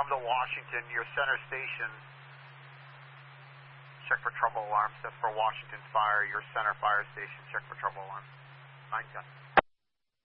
Come to Washington, your center station. Check for trouble alarms. That's for Washington Fire, your center fire station. Check for trouble alarms. 910.